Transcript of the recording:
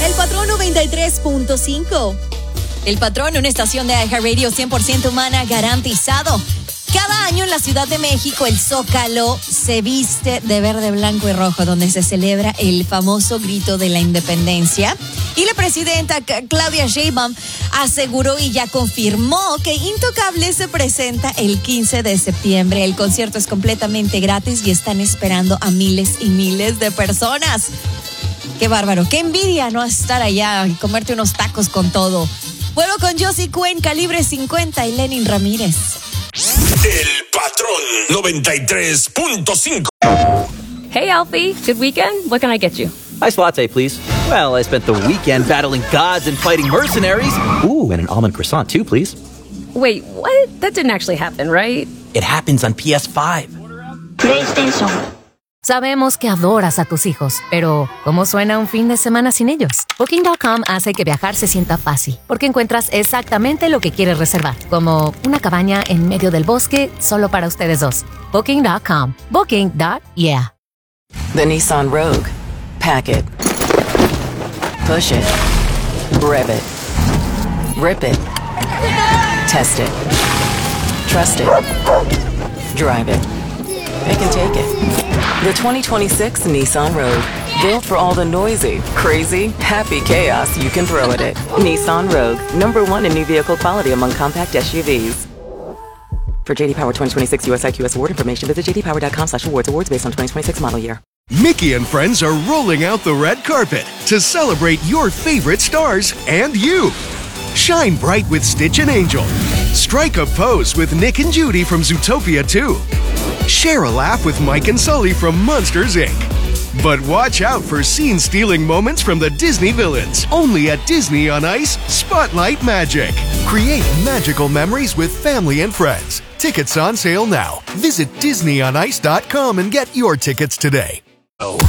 El Patrón 93.5. El Patrón, una estación de iHeartRadio 100% humana, garantizado. Cada año en la Ciudad de México, el Zócalo se viste de verde, blanco y rojo, donde se celebra el famoso grito de la independencia. Y la presidenta Claudia Sheinbaum aseguró y ya confirmó que Intocable se presenta el 15 de septiembre. El concierto es completamente gratis y están esperando a miles y miles de personas. Qué bárbaro, qué envidia no estar allá y comerte unos tacos con todo. Vuelvo con Josie Cuen, Calibre 50 y Lenin Ramírez. El Patrón 93.5. Hey, Alfie. Good weekend? What can I get you? Iced latte, please. Well, I spent the weekend battling gods and fighting mercenaries. Ooh, and an almond croissant, too, please. Wait, what? That didn't actually happen, right? It happens on PS5. PlayStation. Sabemos que adoras a tus hijos, pero ¿cómo suena un fin de semana sin ellos? Booking.com hace que viajar se sienta fácil, porque encuentras exactamente lo que quieres reservar, como una cabaña en medio del bosque solo para ustedes dos. Booking.com. Booking.yeah. The Nissan Rogue. Pack it. Push it. Rev it. Rip it. Test it. Trust it. Drive it. It can take it. The 2026 Nissan Rogue. Built for all the noisy, crazy, happy chaos you can throw at it. Nissan Rogue. #1 in new vehicle quality among compact SUVs. For JD Power 2026 US IQS award information, visit jdpower.com/awards. Awards based on 2026 model year. Mickey and friends are rolling out the red carpet to celebrate your favorite stars and you. Shine bright with Stitch and Angel. Strike a pose with Nick and Judy from Zootopia 2. Share a laugh with Mike and Sully from Monsters, Inc. But watch out for scene-stealing moments from the Disney villains. Only at Disney on Ice Spotlight Magic. Create magical memories with family and friends. Tickets on sale now. Visit DisneyOnIce.com and get your tickets today.